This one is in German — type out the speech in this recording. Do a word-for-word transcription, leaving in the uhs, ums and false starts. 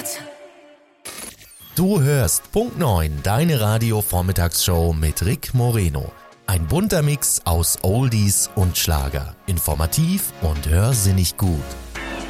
Gott! Du hörst Punkt neun, deine Radio-Vormittagsshow mit Rick Moreno. Ein bunter Mix aus Oldies und Schlager. Informativ und hörsinnig gut.